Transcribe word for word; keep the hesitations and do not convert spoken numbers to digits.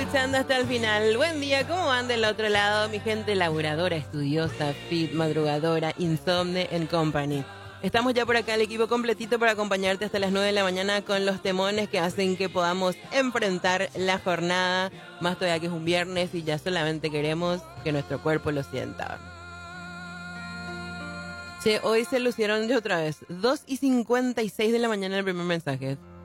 escuchando hasta el final. Buen día, ¿cómo van del otro lado? Mi gente laburadora, estudiosa, fit, madrugadora, insomne and company. Estamos ya por acá, el equipo completito para acompañarte hasta las nueve de la mañana con los temones que hacen que podamos enfrentar la jornada. Más todavía que es un viernes y ya solamente queremos que nuestro cuerpo lo sienta. Che, hoy se lucieron de otra vez. dos y cincuenta y seis de la mañana el primer mensaje.